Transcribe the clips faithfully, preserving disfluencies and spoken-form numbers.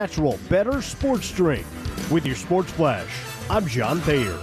Natural Better Sports Drink. With your Sports Flash, I'm John Thayer.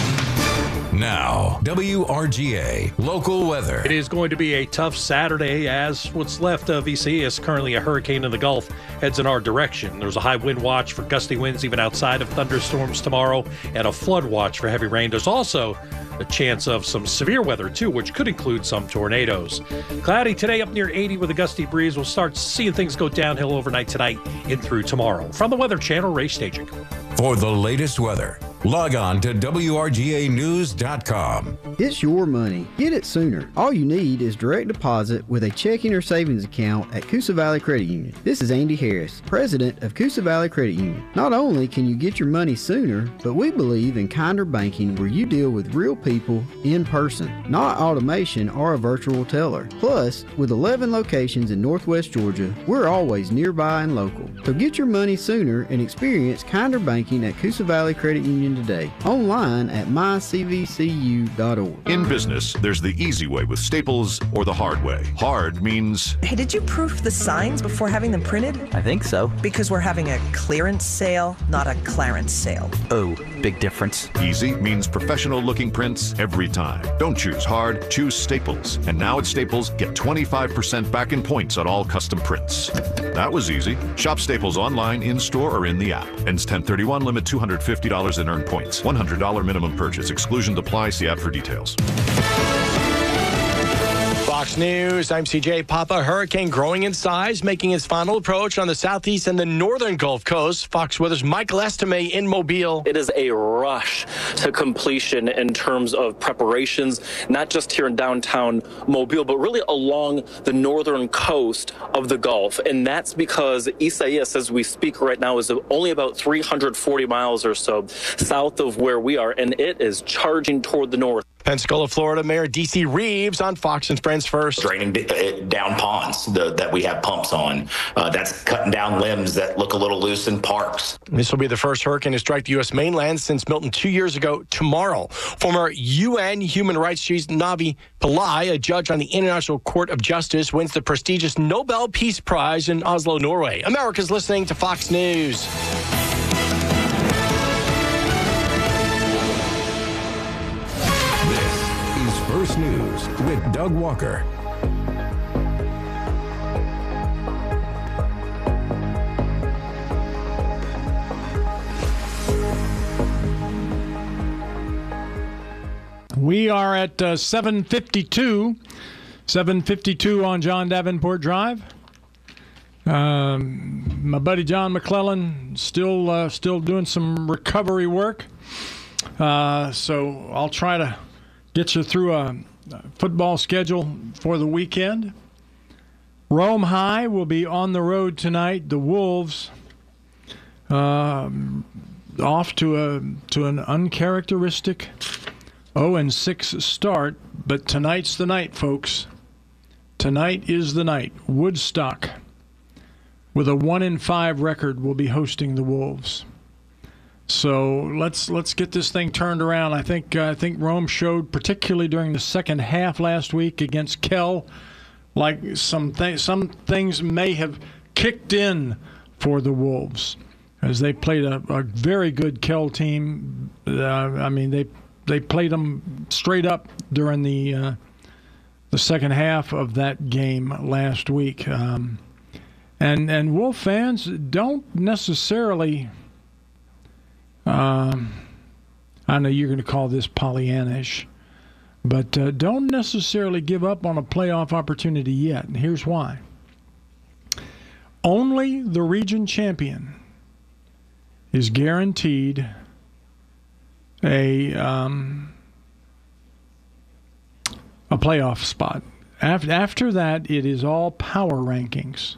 Now, W R G A local weather. It is going to be a tough Saturday as what's left of E C is currently a hurricane in the Gulf heads in our direction. There's a high wind watch for gusty winds even outside of thunderstorms tomorrow and a flood watch for heavy rain. There's also a chance of some severe weather too, which could include some tornadoes. Cloudy today up near eighty with a gusty breeze. We'll start seeing things go downhill overnight tonight and through tomorrow. From the Weather Channel, Ray Staging. For the latest weather, log on to W R G A news dot com. It's your money. Get it sooner. All you need is direct deposit with a checking or savings account at Coosa Valley Credit Union. This is Andy Harris, president of Coosa Valley Credit Union. Not only can you get your money sooner, but we believe in kinder banking where you deal with real people in person, not automation or a virtual teller. Plus, with eleven locations in Northwest Georgia, we're always nearby and local. So get your money sooner and experience kinder banking at Coosa Valley Credit Union today. Online at my c v c u dot org. In business, there's the easy way with Staples or the hard way. Hard means... Hey, did you proof the signs before having them printed? I think so. Because we're having a clearance sale, not a clarence sale. Oh, big difference. Easy means professional-looking prints every time. Don't choose hard, choose Staples. And now at Staples, get twenty-five percent back in points on all custom prints. That was easy. Shop Staples online, in-store, or in the app. Ends ten thirty-one, limit two hundred fifty dollars in earned points. one hundred dollars minimum purchase. Exclusions apply. See app for details. Fox News, I'm C J Papa. Hurricane growing in size, making its final approach on the southeast and the northern Gulf Coast. Fox Weather's Michael Estime in Mobile. It is a rush to completion in terms of preparations, not just here in downtown Mobile, but really along the northern coast of the Gulf. And that's because Isaias, as we speak right now, is only about three hundred forty miles or so south of where we are, and it is charging toward the north. Pensacola, Florida, Mayor D C Reeves on Fox and Friends First. Draining down ponds the, that we have pumps on. Uh, that's cutting down limbs that look a little loose in parks. This will be the first hurricane to strike the U S mainland since Milton two years ago tomorrow. Former U N Human Rights Chief Navi Pillay, a judge on the International Court of Justice, wins the prestigious Nobel Peace Prize in Oslo, Norway. America's listening to Fox News. First News with Doug Walker. We are at uh, seven fifty-two. seven fifty-two on John Davenport Drive. Um, my buddy John McClellan still uh, still doing some recovery work. Uh, so I'll try to get you through a football schedule for the weekend. Rome High will be on the road tonight. The Wolves uh, off to a to an uncharacteristic oh and six start, but tonight's the night, folks. Tonight is the night. Woodstock, with a one in five record, will be hosting the Wolves. So let's let's get this thing turned around. I think uh, I think Rome showed, particularly during the second half last week against Kell, like some th- some things may have kicked in for the Wolves, as they played a, a very good Kell team. Uh, I mean, they they played them straight up during the uh, the second half of that game last week. Um, and and Wolf fans don't necessarily. Um, I know you're going to call this Pollyannish, but uh, don't necessarily give up on a playoff opportunity yet. And here's why. Only the region champion is guaranteed a um, a playoff spot. After, after that, it is all power rankings.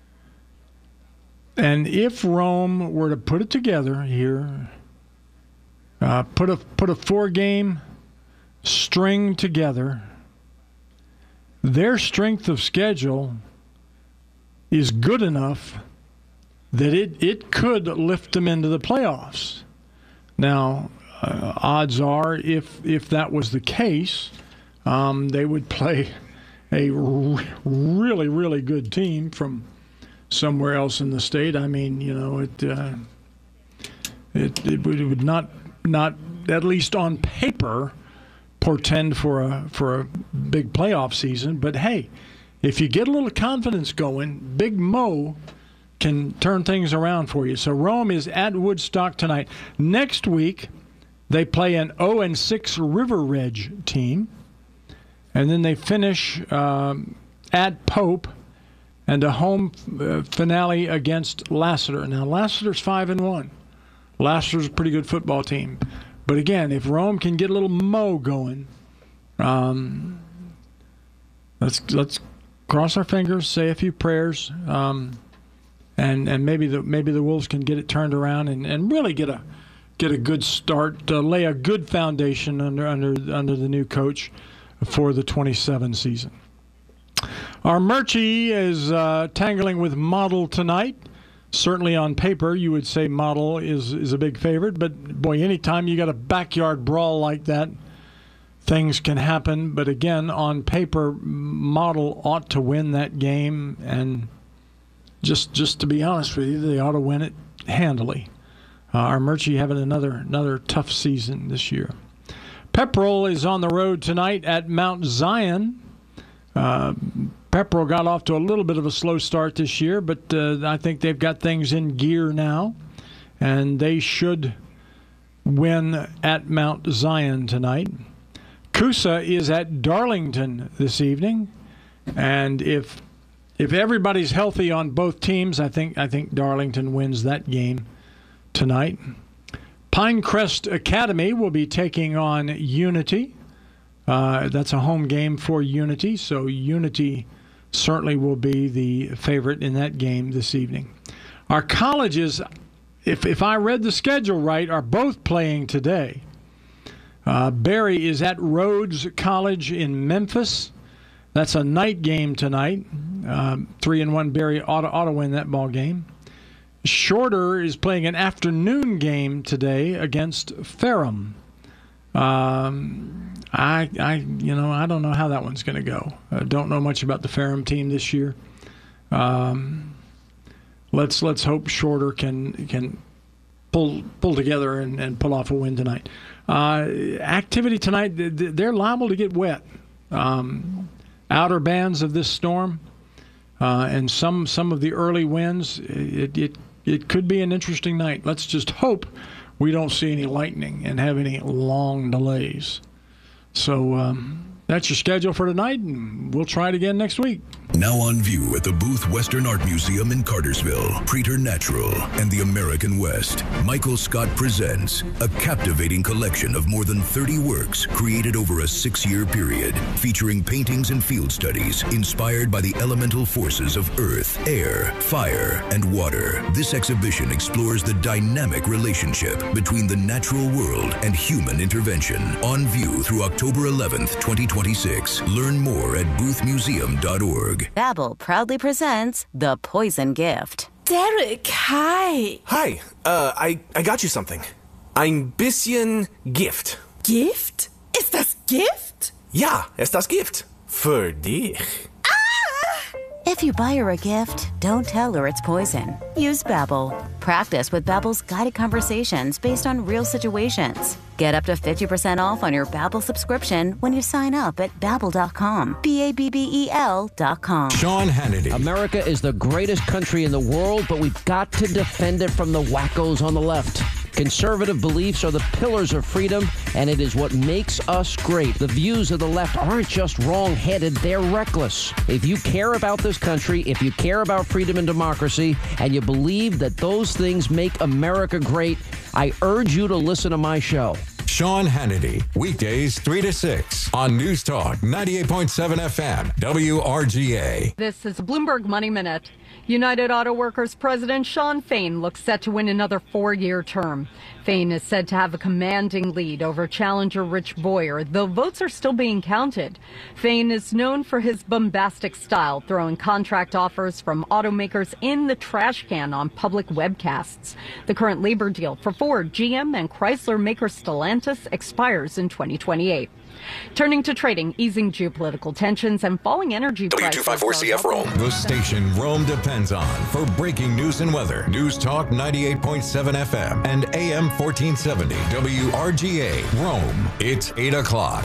And if Rome were to put it together here, uh, put a put a four-game string together, their strength of schedule is good enough that it, it could lift them into the playoffs. Now, uh, odds are, if if that was the case, um, they would play a r- really, really good team from somewhere else in the state. I mean, you know, it uh, it, it, would, it would not not at least on paper portend for a for a big playoff season. But hey, if you get a little confidence going, Big Mo can turn things around for you. So Rome is at Woodstock tonight. Next week, they play an oh and six River Ridge team, and then they finish um, at Pope and a home uh, finale against Lassiter. Now, Lassiter's five and one. Lassiter's a pretty good football team. But again, if Rome can get a little Mo going, um, let's let's cross our fingers, say a few prayers, um, and and maybe the maybe the Wolves can get it turned around and, and really get a get a good start, uh, lay a good foundation under under under the new coach for the twenty-seven season. Our Murchie is uh, tangling with Model tonight. Certainly on paper, you would say Model is, is a big favorite, but boy, anytime you got a backyard brawl like that, things can happen. But again, on paper, Model ought to win that game, and just just to be honest with you, they ought to win it handily. Uh, our Murchie having another another tough season this year. Pepperell is on the road tonight at Mount Zion. Uh, Pepperell got off to a little bit of a slow start this year, but uh, I think they've got things in gear now, and they should win at Mount Zion tonight. Coosa is at Darlington this evening, and if if everybody's healthy on both teams, I think I think Darlington wins that game tonight. Pinecrest Academy will be taking on Unity. Uh, that's a home game for Unity, so Unity certainly will be the favorite in that game this evening. Our colleges, if if I read the schedule right, are both playing today. Uh, Berry is at Rhodes College in Memphis. That's a night game tonight. Uh, three and one Berry ought to, ought to win that ball game. Shorter is playing an afternoon game today against Ferrum. Um, I, I, you know, I don't know how that one's going to go. I don't know much about the Ferrum team this year. Um, let's let's hope Shorter can can pull pull together and, and pull off a win tonight. Uh, activity tonight, they're liable to get wet. Um, outer bands of this storm, uh, and some some of the early winds. It it it could be an interesting night. Let's just hope we don't see any lightning and have any long delays. So um, that's your schedule for tonight, and we'll try it again next week. Now on view at the Booth Western Art Museum in Cartersville, Preternatural and the American West, Michael Scott presents a captivating collection of more than thirty works created over a six-year period, featuring paintings and field studies inspired by the elemental forces of earth, air, fire, and water. This exhibition explores the dynamic relationship between the natural world and human intervention. On view through October eleventh, twenty twenty-six. Learn more at booth museum dot org. Babbel proudly presents The Poison Gift. Derek, hi. Hi, uh, I, I got you something. Ein bisschen Gift. Gift? Ist das Gift? Ja, ist das Gift. Für dich. If you buy her a gift, don't tell her it's poison. Use Babbel. Practice with Babbel's guided conversations based on real situations. Get up to fifty percent off on your Babbel subscription when you sign up at Babbel dot com. B A B B E L dot com. Sean Hannity. America is the greatest country in the world, but we've got to defend it from the wackos on the left. Conservative beliefs are the pillars of freedom, and it is what makes us great. The views of the left aren't just wrong-headed, they're reckless. If you care about this country, if you care about freedom and democracy, and you believe that those things make America great, I urge you to listen to my show. Sean Hannity, weekdays three to six on News Talk ninety-eight point seven F M, W R G A. This is Bloomberg Money Minute. United Auto Workers President Shawn Fain looks set to win another four-year term. Fain is said to have a commanding lead over challenger Rich Boyer, though votes are still being counted. Fain is known for his bombastic style, throwing contract offers from automakers in the trash can on public webcasts. The current labor deal for Ford, G M, and Chrysler maker Stellantis expires in twenty twenty-eight. Turning to trading, easing geopolitical tensions and falling energy W prices. two fifty-four C F Rome. The station Rome depends on for breaking news and weather. News Talk ninety-eight point seven F M and A M fourteen seventy W R G A Rome. It's eight o'clock.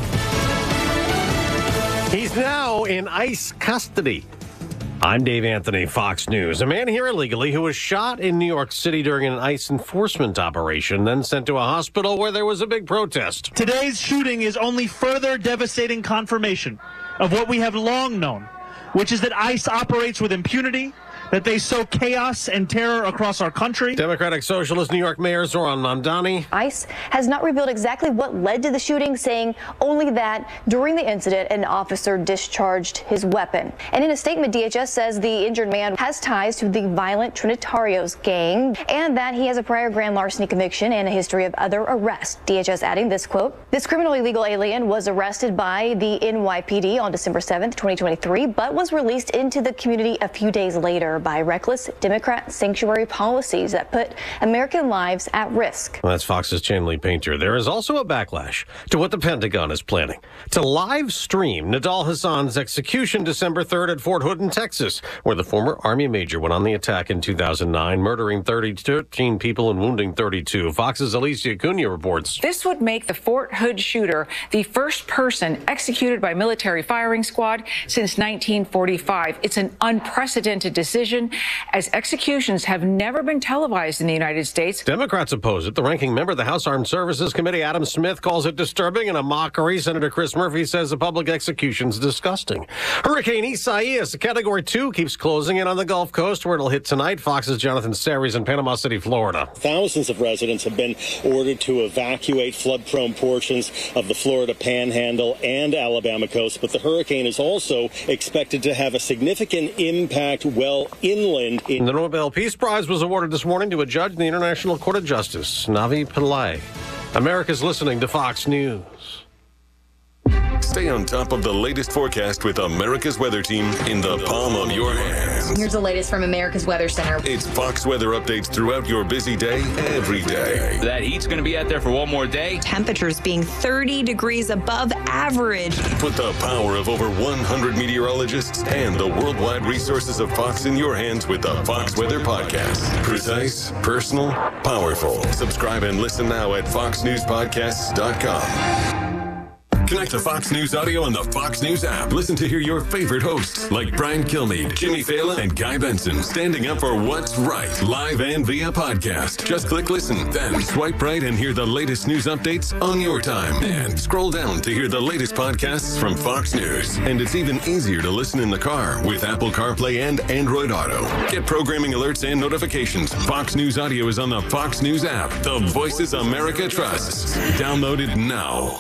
He's now in ICE custody. I'm Dave Anthony, Fox News. A man here illegally who was shot in New York City during an ICE enforcement operation, then sent to a hospital where there was a big protest. Today's shooting is only further devastating confirmation of what we have long known, which is that ICE operates with impunity, that they sow chaos and terror across our country. Democratic Socialist New York Mayor Zohran Mamdani. ICE has not revealed exactly what led to the shooting, saying only that during the incident, an officer discharged his weapon. And in a statement, D H S says the injured man has ties to the violent Trinitarios gang and that he has a prior grand larceny conviction and a history of other arrests. D H S adding this quote, "This criminally illegal alien was arrested by the N Y P D on December seventh, twenty twenty-three, but was released into the community a few days later by reckless Democrat sanctuary policies that put American lives at risk." That's Fox's Chanley Painter. There is also a backlash to what the Pentagon is planning to live stream Nidal Hassan's execution December third at Fort Hood in Texas, where the former Army major went on the attack in two thousand nine, murdering thirteen people and wounding thirty-two. Fox's Alicia Cunha reports. This would make the Fort Hood shooter the first person executed by military firing squad since nineteen forty-five. It's an unprecedented decision, as executions have never been televised in the United States. Democrats oppose it. The ranking member of the House Armed Services Committee, Adam Smith, calls it disturbing and a mockery. Senator Chris Murphy says the public execution's disgusting. Hurricane Isaias, a Category two, keeps closing in on the Gulf Coast, where it'll hit tonight. Fox's Jonathan Saries in Panama City, Florida. Thousands of residents have been ordered to evacuate flood-prone portions of the Florida Panhandle and Alabama coast, but the hurricane is also expected to have a significant impact well inland. In- the Nobel Peace Prize was awarded this morning to a judge in the International Court of Justice, Navi Pillai. America's listening to Fox News. Stay on top of the latest forecast with America's Weather Team in the palm of your hands. Here's the latest from America's Weather Center. It's Fox weather updates throughout your busy day, every day. That heat's going to be out there for one more day. Temperatures being thirty degrees above average. Put the power of over one hundred meteorologists and the worldwide resources of Fox in your hands with the Fox Weather Podcast. Precise, personal, powerful. Subscribe and listen now at fox news podcasts dot com. Connect to Fox News Audio on the Fox News app. Listen to hear your favorite hosts like Brian Kilmeade, Jimmy Fallon, and Guy Benson standing up for what's right, live and via podcast. Just click listen, then swipe right and hear the latest news updates on your time. And scroll down to hear the latest podcasts from Fox News. And it's even easier to listen in the car with Apple CarPlay and Android Auto. Get programming alerts and notifications. Fox News Audio is on the Fox News app. The voices America trusts. Download it now.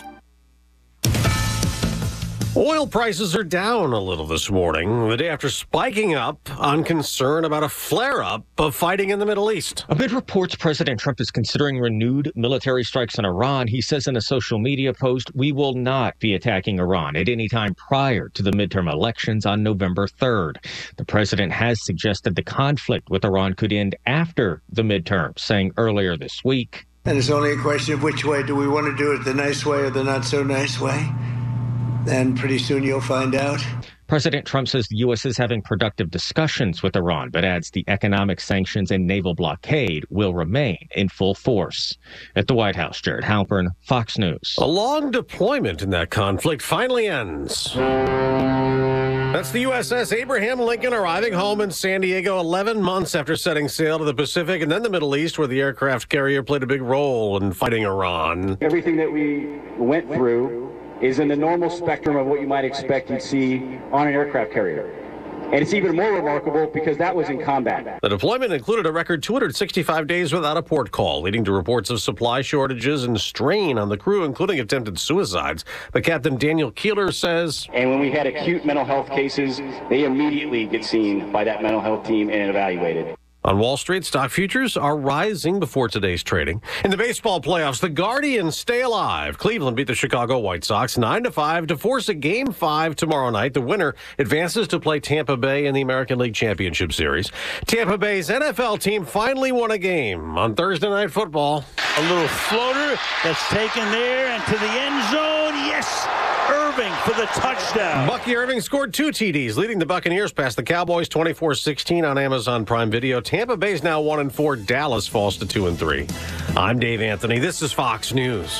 Oil prices are down a little this morning, the day after spiking up on concern about a flare-up of fighting in the Middle East. Amid reports President Trump is considering renewed military strikes on Iran, he says in a social media post, "We will not be attacking Iran at any time prior to the midterm elections on November third. The president has suggested the conflict with Iran could end after the midterm, saying earlier this week, "And it's only a question of which way. Do we want to do it the nice way or the not so nice way? And pretty soon you'll find out." President Trump says the U S is having productive discussions with Iran, but adds the economic sanctions and naval blockade will remain in full force. At the White House, Jared Halpern, Fox News. A long deployment in that conflict finally ends. That's the U S S Abraham Lincoln arriving home in San Diego eleven months after setting sail to the Pacific and then the Middle East, where the aircraft carrier played a big role in fighting Iran. Everything that we went through is in the normal spectrum of what you might expect you'd see on an aircraft carrier. And it's even more remarkable because that was in combat. The deployment included a record two hundred sixty-five days without a port call, leading to reports of supply shortages and strain on the crew, including attempted suicides. But Captain Daniel Keeler says, and when we had acute mental health cases, they immediately get seen by that mental health team and evaluated. On Wall Street, stock futures are rising before today's trading. In the baseball playoffs, the Guardians stay alive. Cleveland beat the Chicago White Sox nine to five to force a game five tomorrow night. The winner advances to play Tampa Bay in the American League Championship Series. Tampa Bay's N F L team finally won a game on Thursday Night Football. A little floater that's taken there and to the end zone. Yes! Irving for the touchdown. Bucky Irving scored two T Ds, leading the Buccaneers past the Cowboys twenty-four sixteen on Amazon Prime Video. Tampa Bay's now one and four. Dallas falls to two and three. I'm Dave Anthony. This is Fox News.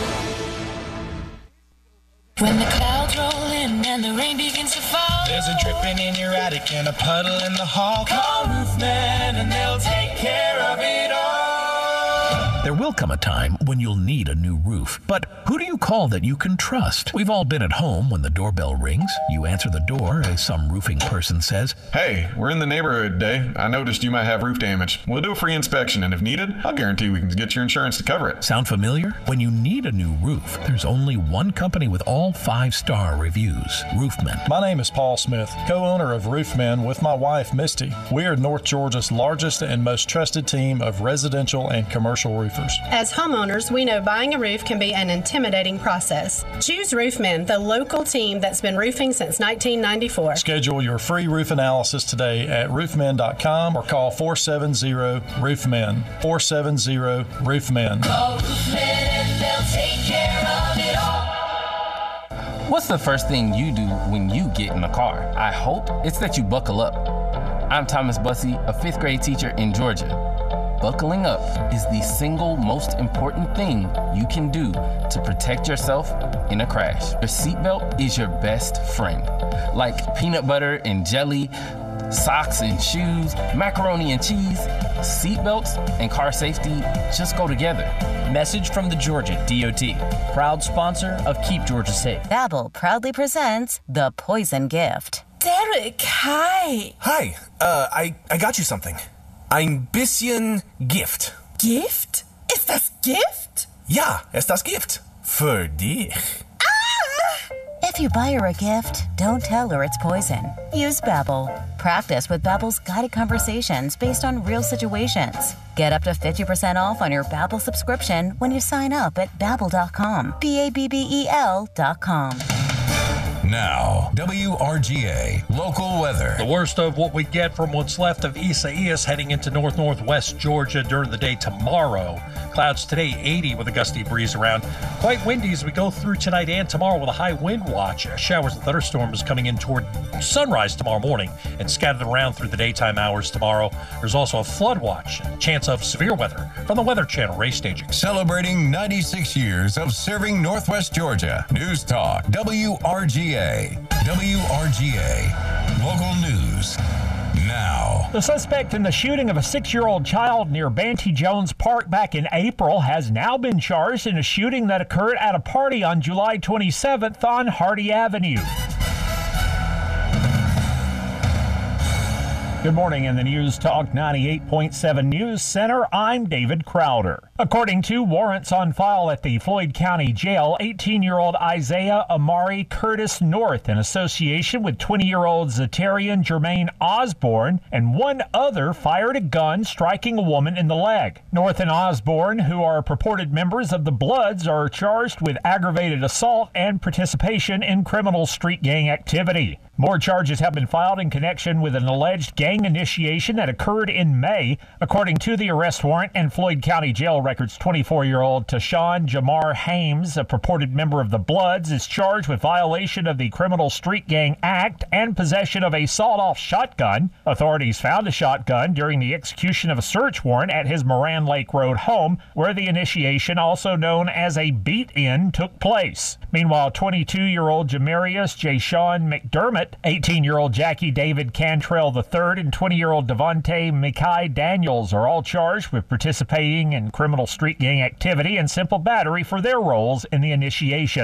When the clouds roll in and the rain begins to fall, there's a dripping in your attic and a puddle in the hall. Call Roofman and they'll take care of it all. There will come a time when you'll need a new roof. But who do you call that you can trust? We've all been at home when the doorbell rings. You answer the door as some roofing person says, "Hey, we're in the neighborhood today. I noticed you might have roof damage. We'll do a free inspection, and if needed, I'll guarantee we can get your insurance to cover it." Sound familiar? When you need a new roof, there's only one company with all five-star reviews, Roofman. My name is Paul Smith, co-owner of Roofman with my wife, Misty. We are North Georgia's largest and most trusted team of residential and commercial roofers. As homeowners, we know buying a roof can be an intimidating process. Choose Roofman, the local team that's been roofing since nineteen ninety-four. Schedule your free roof analysis today at roofman dot com or call four seven zero roofman. four seven zero roofman. Call Roofman and they'll take care of it all. What's the first thing you do when you get in a car? I hope it's that you buckle up. I'm Thomas Bussey, a fifth grade teacher in Georgia. Buckling up is the single most important thing you can do to protect yourself in a crash. Your seatbelt is your best friend. Like peanut butter and jelly, socks and shoes, macaroni and cheese, seatbelts and car safety just go together. Message from the Georgia D O T, proud sponsor of Keep Georgia Safe. Babbel proudly presents The Poison Gift. Derek, hi. Hi, uh, I, I got you something. Ein bisschen Gift. Gift? Ist das Gift? Ja, ist das Gift. Für dich. Ah! If you buy her a gift, don't tell her it's poison. Use Babbel. Practice with Babbel's guided conversations based on real situations. Get up to fifty percent off on your Babbel subscription when you sign up at babbel dot com. B A B B E L dot com. Now, W R G A local weather. The worst of what we get from what's left of Isaias heading into north northwest Georgia during the day tomorrow. Clouds today, eighty with a gusty breeze around. Quite windy as we go through tonight and tomorrow with a high wind watch. Showers and thunderstorms coming in toward sunrise tomorrow morning and scattered around through the daytime hours tomorrow. There's also a flood watch and chance of severe weather from the Weather Channel race staging. Celebrating ninety-six years of serving Northwest Georgia. News Talk, W R G A. W R G A. Local news now. The suspect in the shooting of a six-year-old child near Banty Jones Park back in April has now been charged in a shooting that occurred at a party on July twenty-seventh on Hardy Avenue. Good morning in the News Talk ninety-eight point seven News Center. I'm David Crowder. According to warrants on file at the Floyd County Jail, eighteen-year-old Isaiah Amari Curtis North, in association with twenty-year-old Zatarian Jermaine Osborne, and one other, fired a gun, striking a woman in the leg. North and Osborne, who are purported members of the Bloods, are charged with aggravated assault and participation in criminal street gang activity. More charges have been filed in connection with an alleged gang initiation that occurred in May. According to the arrest warrant and Floyd County Jail records, twenty-four-year-old Tashawn Jamar Hames, a purported member of the Bloods, is charged with violation of the Criminal Street Gang Act and possession of a sawed-off shotgun. Authorities found a shotgun during the execution of a search warrant at his Moran Lake Road home, where the initiation, also known as a beat-in, took place. Meanwhile, twenty-two-year-old Jamarius J. Sean McDermott, eighteen-year-old Jackie David Cantrell the third, and twenty-year-old Devontae Mikai Daniels are all charged with participating in criminal street gang activity and simple battery for their roles in the initiation.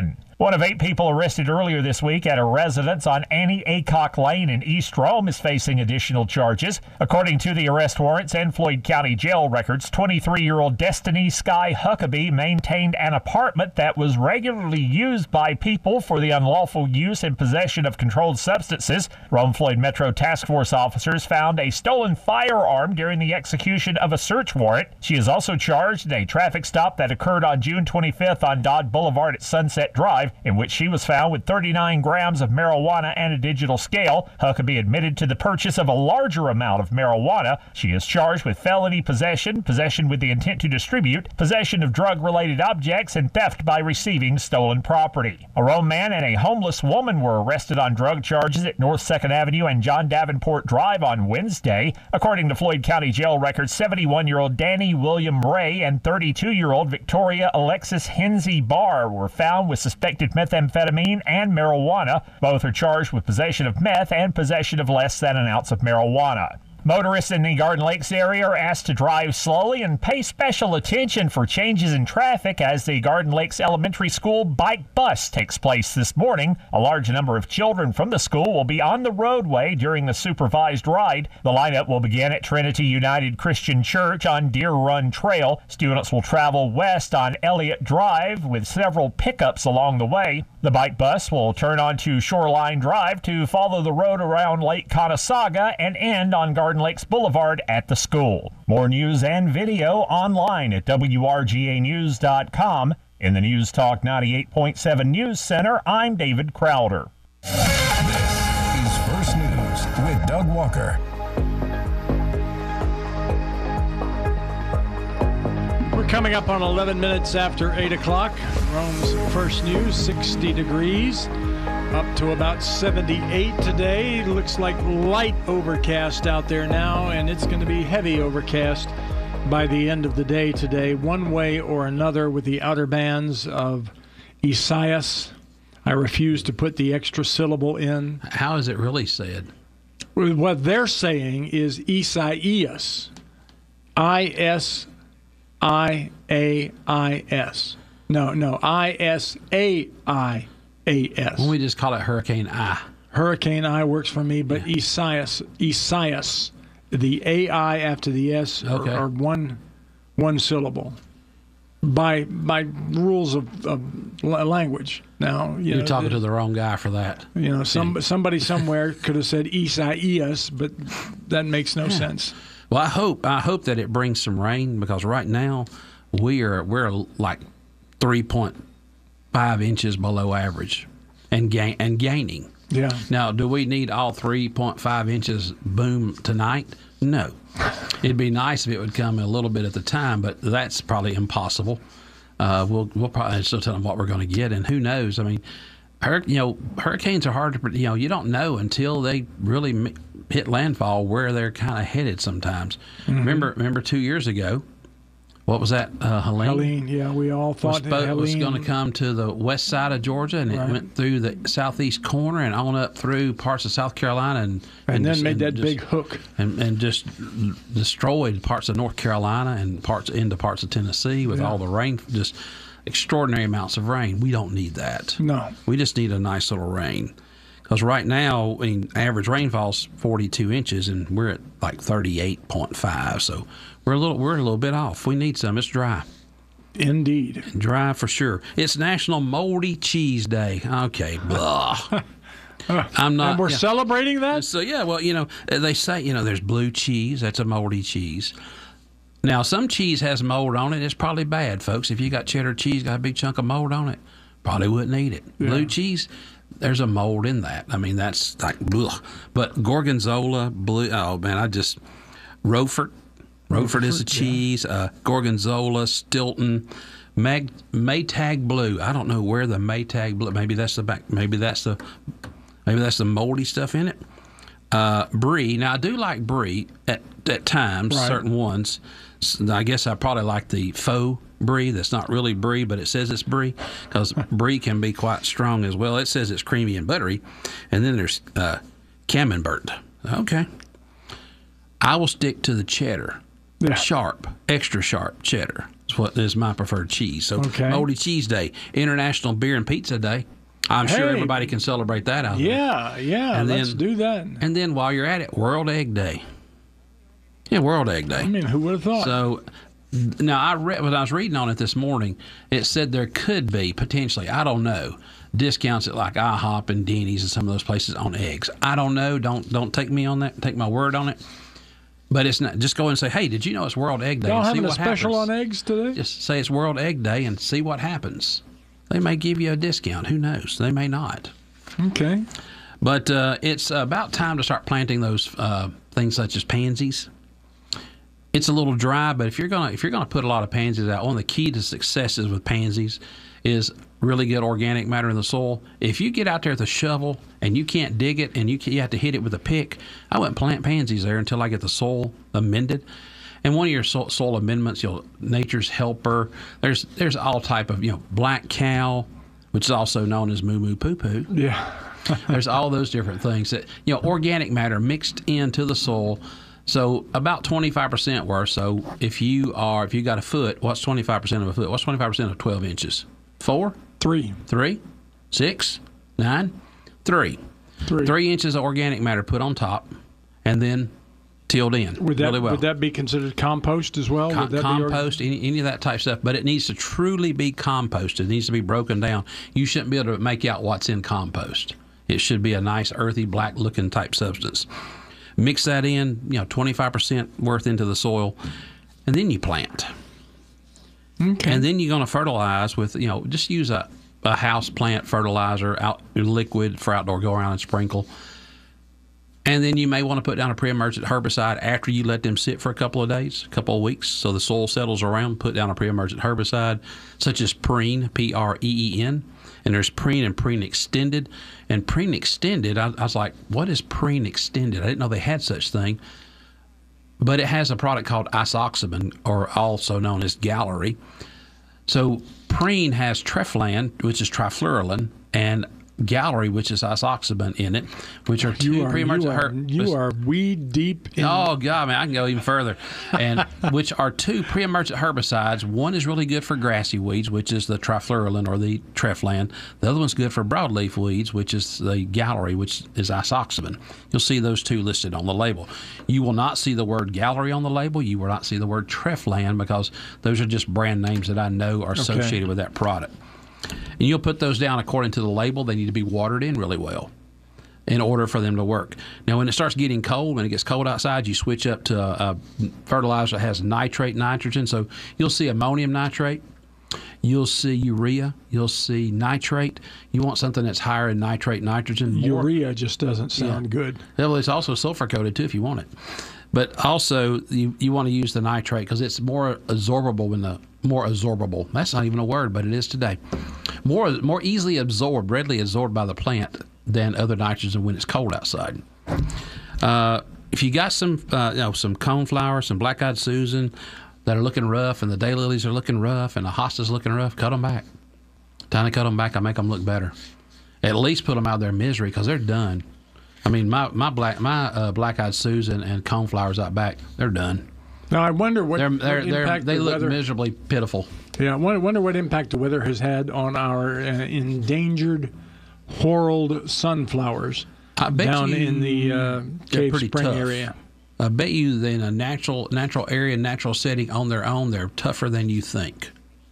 One of eight people arrested earlier this week at a residence on Annie Aycock Lane in East Rome is facing additional charges. According to the arrest warrants and Floyd County Jail records, twenty-three-year-old Destiny Sky Huckabee maintained an apartment that was regularly used by people for the unlawful use and possession of controlled substances. Rome Floyd Metro Task Force officers found a stolen firearm during the execution of a search warrant. She is also charged in a traffic stop that occurred on June twenty-fifth on Dodd Boulevard at Sunset Drive, in which she was found with thirty-nine grams of marijuana and a digital scale. Huckabee admitted to the purchase of a larger amount of marijuana. She is charged with felony possession, possession with the intent to distribute, possession of drug-related objects, and theft by receiving stolen property. A Rome man and a homeless woman were arrested on drug charges at North second Avenue and John Davenport Drive on Wednesday. According to Floyd County Jail records, seventy-one-year-old Danny William Ray and thirty-two-year-old Victoria Alexis Hensey Barr were found with suspected methamphetamine and marijuana. Both are charged with possession of meth and possession of less than an ounce of marijuana. Motorists in the Garden Lakes area are asked to drive slowly and pay special attention for changes in traffic as the Garden Lakes Elementary School bike bus takes place this morning. A large number of children from the school will be on the roadway during the supervised ride. The lineup will begin at Trinity United Christian Church on Deer Run Trail. Students will travel west on Elliott Drive with several pickups along the way. The bike bus will turn onto Shoreline Drive to follow the road around Lake Conasauga and end on Garden Lakes Boulevard at the school. More news and video online at W R G A news dot com. In the News Talk ninety-eight point seven News Center, I'm David Crowder. This is First News with Doug Walker. We're coming up on eleven minutes after eight o'clock. Rome's First News, sixty degrees. Up to about seventy-eight today. Looks like light overcast out there now, and it's going to be heavy overcast by the end of the day today, one way or another, with the outer bands of Isaias. I refuse to put the extra syllable in. How is it really said? What they're saying is Isaias. I S I A I S. No, no, I S A I A S. Well, we just call it Hurricane I. Hurricane I works for me, but yeah. Isaias, Isaias, the A I after the S okay. are, are one one syllable by by rules of, of language. Now you you're know, talking the, to the wrong guy for that. You know, some somebody somewhere could have said Isaias, but that makes no yeah. sense. Well, I hope I hope that it brings some rain, because right now we are we're like three point five inches below average and gain and gaining. Yeah. Now, do we need all three point five inches boom tonight? No. It'd be nice if it would come a little bit at the time, but that's probably impossible. Uh, we'll we'll probably still tell them what we're going to get, and who knows? I mean, hur- you know, hurricanes are hard to you know you don't know until they really hit landfall where they're kind of headed. Sometimes. Mm-hmm. Remember, remember two years ago. What was that, uh, Helene? Helene, yeah, we all thought that Helene was going to come to the west side of Georgia, and right. it went through the southeast corner and on up through parts of South Carolina, and and, and then just, made and that just, big hook and, and just destroyed parts of North Carolina and parts into parts of Tennessee with yeah. all the rain, just extraordinary amounts of rain. We don't need that. No, we just need a nice little rain. Because right now, I mean, average rainfall's forty-two inches, and we're at like thirty-eight point five. So we're a little we're a little bit off. We need some. It's dry. Indeed, dry for sure. It's National Moldy Cheese Day. Okay, blah. I'm not. And we're yeah. celebrating that. So yeah, well, you know, they say you know there's blue cheese. That's a moldy cheese. Now, some cheese has mold on it. It's probably bad, folks. If you got cheddar cheese, got a big chunk of mold on it, probably wouldn't eat it. Yeah. Blue cheese. There's a mold in that. I mean, that's like, ugh. But Gorgonzola, blue, oh man, I just, Roquefort, Roquefort is a cheese, yeah. uh, Gorgonzola, Stilton, Mag, Maytag Blue. I don't know where the Maytag Blue, maybe that's the back, maybe that's the, maybe that's the moldy stuff in it. Uh, Brie, now I do like Brie at, at times, right. certain ones. I guess I probably like the faux Brie that's not really Brie, but it says it's Brie, because Brie can be quite strong as well. It says it's creamy and buttery. And then there's uh, Camembert. Okay. I will stick to the cheddar. Yeah. Sharp, extra sharp cheddar. is what is my preferred cheese. So Okay. Moldy Cheese Day, International Beer and Pizza Day. I'm sure Hey. everybody can celebrate that out there. Yeah, yeah, And let's then- do that. And then while you're at it, World Egg Day. Yeah, World Egg Day. I mean, who would have thought? So now I read when I was reading on it this morning, it said there could be potentially, I don't know, discounts at like IHOP and Denny's and some of those places on eggs. I don't know. Don't don't take me on that. Take my word on it. But it's not. Just go and say, hey, did you know it's World Egg Day? Y'all and see having a what special happens. on eggs today? Just say it's World Egg Day and see what happens. They may give you a discount. Who knows? They may not. Okay. But uh, it's about time to start planting those uh, things such as pansies. It's a little dry, but if you're gonna if you're gonna put a lot of pansies out, one of the key to successes with pansies is really good organic matter in the soil. If you get out there with a shovel and you can't dig it and you can, you have to hit it with a pick, I wouldn't plant pansies there until I get the soil amended. And one of your soil, soil amendments, you know, Nature's Helper. There's there's all type of you know black cow, which is also known as moo moo poo poo. Yeah. There's all those different things that you know organic matter mixed into the soil. So about twenty-five percent worth. So if you are, if you got a foot, what's twenty-five percent of a foot? What's twenty-five percent of twelve inches? Four? Three. Three? Six? Nine? Three. Three. Three inches of organic matter put on top and then tilled in Would that really well. would that be considered compost as well? Com- Would that compost, be any, any of that type stuff, but it needs to truly be composted. It needs to be broken down. You shouldn't be able to make out what's in compost. It should be a nice, earthy, black-looking type substance. Mix that in, you know, twenty-five percent worth into the soil, and then you plant. Okay. And then you're going to fertilize with, you know, just use a, a house plant fertilizer, out liquid for outdoor go around and sprinkle. And then you may want to put down a pre-emergent herbicide after you let them sit for a couple of days, a couple of weeks, so the soil settles around. Put down a pre-emergent herbicide, such as Preen, P R E E N. And there's Preen and Preen Extended. And Preen Extended, I, I was like, what is Preen Extended? I didn't know they had such thing. But it has a product called isoxaban, or also known as Gallery. So Preen has Treflan, which is trifluralin, and Gallery, which is isoxaban in it, which are two you are, pre-emergent you are, herbicides. you are weed deep in Oh, God, man, I can go even further. And which are two pre-emergent herbicides. One is really good for grassy weeds, which is the trifluralin or the Treflan. The other one's good for broadleaf weeds, which is the Gallery, which is isoxaban. You'll see those two listed on the label. You will not see the word Gallery on the label. You will not see the word Treflan, because those are just brand names that I know are Okay. associated with that product. And you'll put those down according to the label. They need to be watered in really well in order for them to work. Now, when it starts getting cold, when it gets cold outside, you switch up to a, a fertilizer that has nitrate nitrogen. So you'll see ammonium nitrate, you'll see urea, you'll see nitrate. You want something that's higher in nitrate nitrogen. More, urea just doesn't sound Yeah. good. well, it's also sulfur coated too if you want it. But also, you, you want to use the nitrate because it's more absorbable when the more absorbable. That's not even a word, but it is today. More more easily absorbed, readily absorbed by the plant than other nitrogen when it's cold outside. Uh, if you got some, uh, you know, some coneflower, some black-eyed Susan that are looking rough, and the daylilies are looking rough, and the hostas looking rough, cut them back. Time to cut them back, I make them look better. At least put them out of their misery because they're done. I mean, my my black my uh, black-eyed Susan and coneflowers out back, they're done. Now I wonder what, They're, what they're, they're, impact they the look weather, miserably pitiful. Yeah, I wonder, wonder what impact the weather has had on our uh, endangered whorled sunflowers I bet down you in the uh, they're Cave pretty Spring tough. area. I bet you that in a natural natural area, natural setting on their own, they're tougher than you think.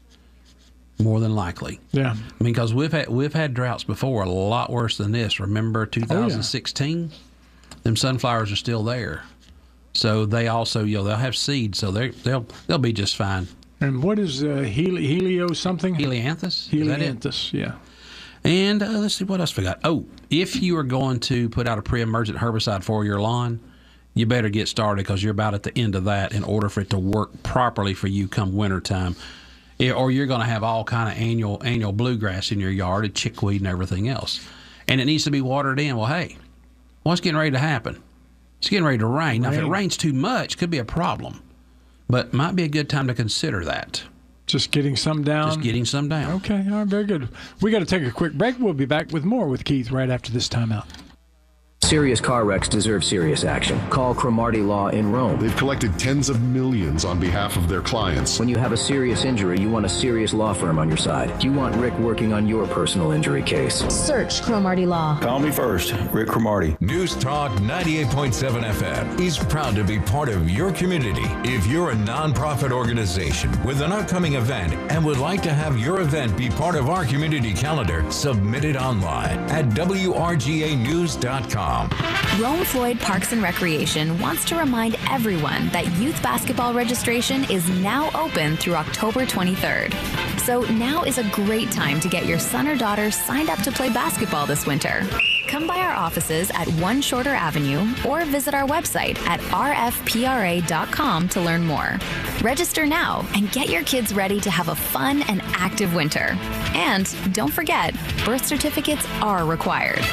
More than likely. Yeah. I mean, because we've had we've had droughts before, a lot worse than this. Remember two thousand sixteen? Them sunflowers are still there. So they also, you know, they'll have seeds, so they they'll they'll be just fine. And what is uh, heli- helio something? Helianthus? Is that it? Helianthus, yeah. And uh, let's see what else we got. Oh, if you are going to put out a pre-emergent herbicide for your lawn, you better get started because you're about at the end of that in order for it to work properly for you come wintertime. Yeah, or you're going to have all kind of annual annual bluegrass in your yard, and chickweed and everything else. And it needs to be watered in. Well, hey, what's getting ready to happen? It's getting ready to rain. Now, if it rains too much, could be a problem. But might be a good time to consider that. Just getting some down? Just getting some down. Okay, all right, very good. We got to take a quick break. We'll be back with more with Keith right after this timeout. Serious car wrecks deserve serious action. Call Cromartie Law in Rome. They've collected tens of millions on behalf of their clients. When you have a serious injury, you want a serious law firm on your side. You want Rick working on your personal injury case. Search Cromartie Law. Call me first, Rick Cromartie. News Talk ninety-eight point seven F M is proud to be part of your community. If you're a nonprofit organization with an upcoming event and would like to have your event be part of our community calendar, submit it online at W R G A news dot com. Rome Floyd Parks and Recreation wants to remind everyone that youth basketball registration is now open through October twenty-third. So now is a great time to get your son or daughter signed up to play basketball this winter. Come by our offices at One Shorter Avenue or visit our website at r f p r a dot com to learn more. Register now and get your kids ready to have a fun and active winter. And don't forget, birth certificates are required.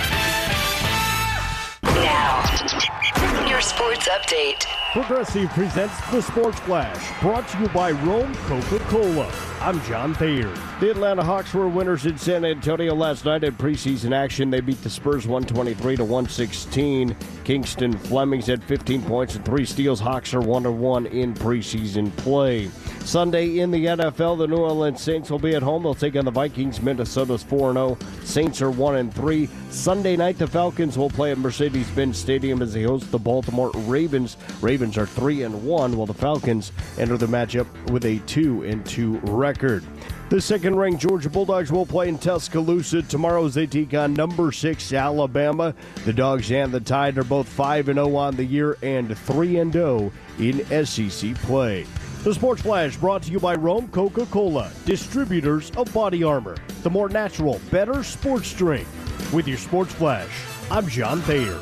Now, your sports update. Progressive presents the Sports Flash, brought to you by Rome Coca-Cola. I'm John Thayer. The Atlanta Hawks were winners in San Antonio last night in preseason action. They beat the Spurs one twenty-three to one sixteen. Kingston Flemings had fifteen points and three steals. Hawks are one to one in preseason play. Sunday in the N F L, the New Orleans Saints will be at home. They'll take on the Vikings. Minnesota's four and oh. Saints are one and three. Sunday night, the Falcons will play at Mercedes-Benz Stadium as they host the Baltimore Ravens. Ravens are three and one, while the Falcons enter the matchup with a two and two record. The second-ranked Georgia Bulldogs will play in Tuscaloosa tomorrow as they take on number six Alabama. The Dogs and the Tide are both five and oh on the year and three and oh in S E C play. The Sports Flash brought to you by Rome Coca-Cola, distributors of Body Armor, the more natural, better sports drink. With your Sports Flash, I'm John Thayer.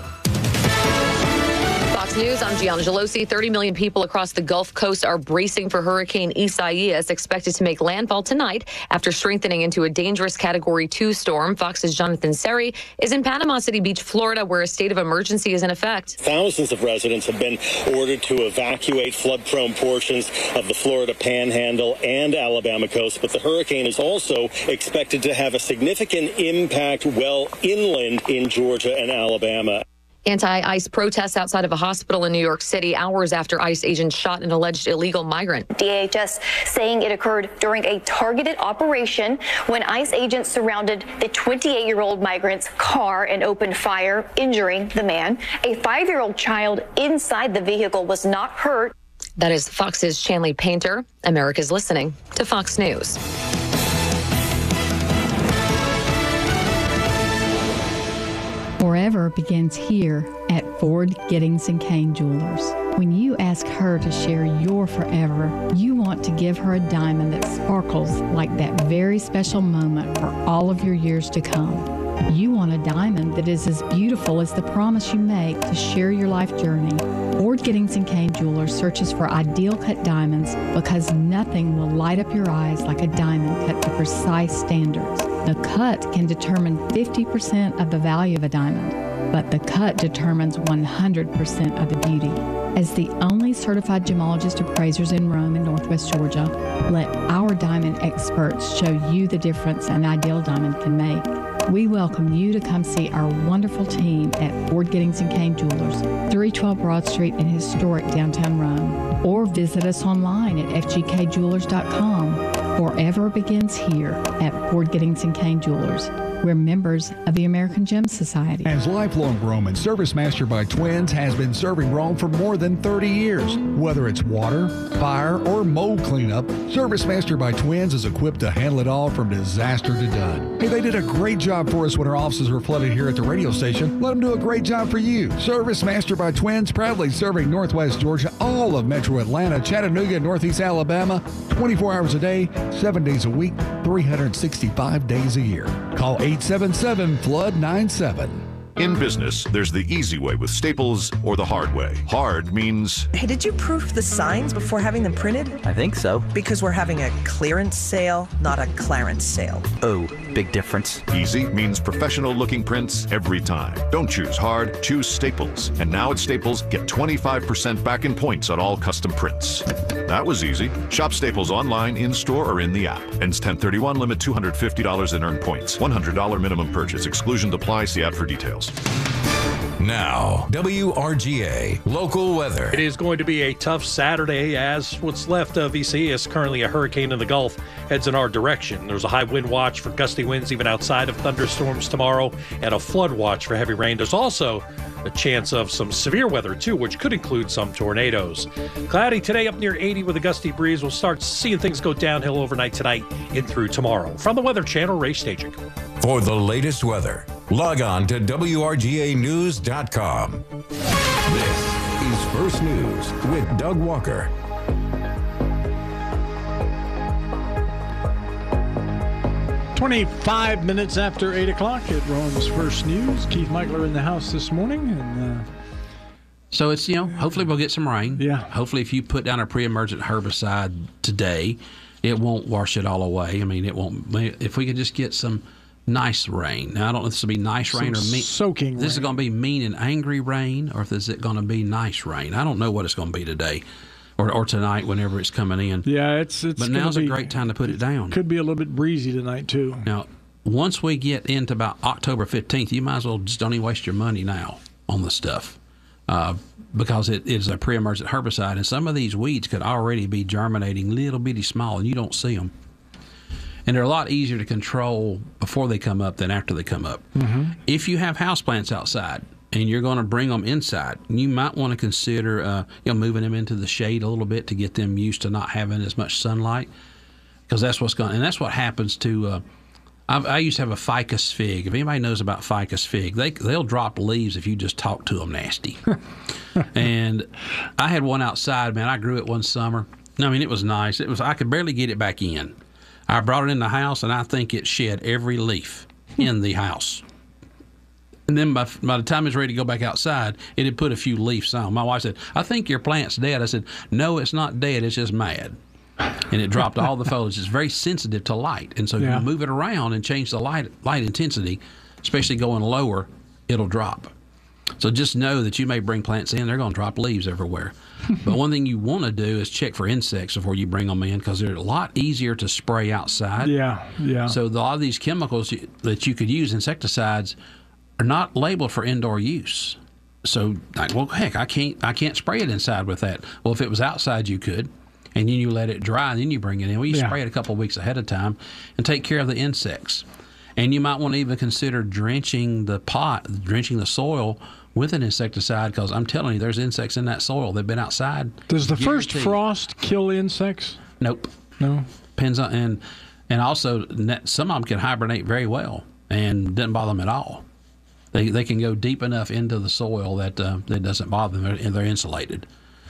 Fox News, I'm Gianna Gelosi. thirty million people across the Gulf Coast are bracing for Hurricane Isaias, expected to make landfall tonight after strengthening into a dangerous Category two storm. Fox's Jonathan Seri is in Panama City Beach, Florida, where a state of emergency is in effect. Thousands of residents have been ordered to evacuate flood-prone portions of the Florida Panhandle and Alabama coast, but the hurricane is also expected to have a significant impact well inland in Georgia and Alabama. Anti-ICE protests outside of a hospital in New York City hours after ICE agents shot an alleged illegal migrant. D H S saying it occurred during a targeted operation when ICE agents surrounded the twenty-eight-year-old migrant's car and opened fire, injuring the man. A five-year-old child inside the vehicle was not hurt. That is Fox's Chanley Painter. America's listening to Fox News. Forever begins here at Ford Giddings and Kane Jewelers. When you ask her to share your forever, you want to give her a diamond that sparkles like that very special moment for all of your years to come. You want a diamond that is as beautiful as the promise you make to share your life journey. Ford Giddings and Kane Jewelers searches for ideal cut diamonds because nothing will light up your eyes like a diamond cut to precise standards. The cut can determine fifty percent of the value of a diamond, but the cut determines one hundred percent of the beauty. As the only certified gemologist appraisers in Rome in Northwest Georgia, let our diamond experts show you the difference an ideal diamond can make. We welcome you to come see our wonderful team at Ford Giddings and Kane Jewelers, three twelve Broad Street in historic downtown Rome, or visit us online at f g k jewelers dot com. Forever begins here at Ford Giddings and Kane Jewelers. We're members of the American Gem Society. As lifelong Roman, Service Master by Twins has been serving Rome for more than thirty years. Whether it's water, fire, or mold cleanup, Service Master by Twins is equipped to handle it all from disaster to done. Hey, they did a great job for us when our offices were flooded here at the radio station. Let them do a great job for you. Service Master by Twins, proudly serving Northwest Georgia, all of Metro Atlanta, Chattanooga, and Northeast Alabama, twenty-four hours a day, seven days a week, three hundred sixty-five days a year. Call eight seven seven flood nine seven. In business, there's the easy way with Staples or the hard way. Hard means... Hey, did you proof the signs before having them printed? I think so. Because we're having a clearance sale, not a Clarence sale. Oh, big difference. Easy means professional-looking prints every time. Don't choose hard, choose Staples. And now at Staples, get twenty-five percent back in points on all custom prints. That was easy. Shop Staples online, in-store, or in the app. Ends ten thirty-one, limit two hundred fifty dollars in earned points. one hundred dollars minimum purchase. Exclusions apply. See ad for details. Now, W R G A local weather. It is going to be a tough Saturday as what's left of Isaias, currently a hurricane in the Gulf, heads in our direction. There's a high wind watch for gusty winds even outside of thunderstorms tomorrow and a flood watch for heavy rain. There's also a chance of some severe weather too, which could include some tornadoes. Cloudy today, up near eighty with a gusty breeze. We'll start seeing things go downhill overnight tonight and through tomorrow. From the Weather Channel, Ray Stajic. For the latest weather, log on to W R G A news dot com. This is First News with Doug Walker. twenty-five minutes after eight o'clock at Rome's First News. Keith Michler in the house this morning. and. Uh, So it's, you know, hopefully we'll get some rain. Yeah. Hopefully if you put down a pre-emergent herbicide today, it won't wash it all away. I mean, it won't. If we could just get some nice rain. Now, I don't know if this will be nice Some rain or mean. soaking This rain. is going to be mean and angry rain, or if is it going to be nice rain? I don't know what it's going to be today or, or tonight whenever it's coming in. Yeah, it's it's. But gonna now's be, a great time to put it down. Could be a little bit breezy tonight too. Now, once we get into about October fifteenth, you might as well just don't even waste your money now on the stuff. Uh, because it is a pre-emergent herbicide, and some of these weeds could already be germinating little bitty small, and you don't see them. And they're a lot easier to control before they come up than after they come up. Mm-hmm. If you have houseplants outside and you're going to bring them inside, you might want to consider uh, you know, moving them into the shade a little bit to get them used to not having as much sunlight, because that's what's going. And that's what happens to. Uh, I, I used to have a ficus fig. If anybody knows about ficus fig, they they'll drop leaves if you just talk to them nasty. And I had one outside, man. I grew it one summer. I mean, it was nice. It was. I could barely get it back in. I brought it in the house, and I think it shed every leaf in the house. And then by, by the time it's ready to go back outside, it had put a few leaves on. My wife said, "I think your plant's dead." I said, "No, it's not dead. It's just mad." And it dropped all the foliage. It's very sensitive to light, and so if Yeah. you move it around and change the light light intensity, especially going lower, it'll drop. So just know that you may bring plants in, they're going to drop leaves everywhere. But one thing you want to do is check for insects before you bring them in, because they're a lot easier to spray outside. Yeah, yeah. So the, a lot of these chemicals you- that you could use, insecticides, are not labeled for indoor use. So, like, well, heck, I can't I can't spray it inside with that. Well, if it was outside, you could. And then you let it dry, and then you bring it in. Well, you Yeah. spray it a couple of weeks ahead of time and take care of the insects. And you might want to even consider drenching the pot, drenching the soil with an insecticide, because I'm telling you, there's insects in that soil. They've been outside. Does the first Guaranteed. frost kill insects? Nope. No. Depends on, and and also net- some of them can hibernate very well and doesn't bother them at all. They they can go deep enough into the soil that uh, that doesn't bother them, and they're insulated.